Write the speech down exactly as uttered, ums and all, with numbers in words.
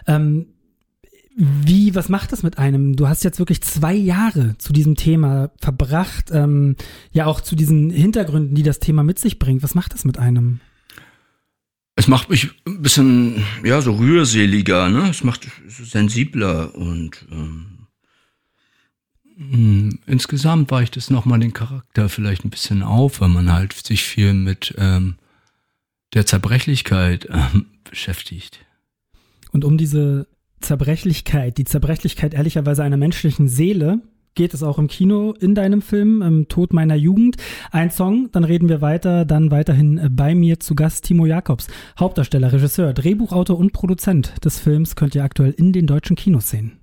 Ähm, wie, was macht das mit einem? Du hast jetzt wirklich zwei Jahre zu diesem Thema verbracht, ähm, ja auch zu diesen Hintergründen, die das Thema mit sich bringt. Was macht das mit einem? Es macht mich ein bisschen, ja, so rührseliger, ne? Es macht so sensibler und ähm insgesamt weicht es nochmal den Charakter vielleicht ein bisschen auf, weil man halt sich viel mit ähm, der Zerbrechlichkeit ähm, beschäftigt. Und um diese Zerbrechlichkeit, die Zerbrechlichkeit ehrlicherweise einer menschlichen Seele, geht es auch im Kino in deinem Film, im Tod meiner Jugend. Ein Song, dann reden wir weiter, dann weiterhin bei mir zu Gast Timo Jacobs, Hauptdarsteller, Regisseur, Drehbuchautor und Produzent des Films, könnt ihr aktuell in den deutschen Kinos sehen.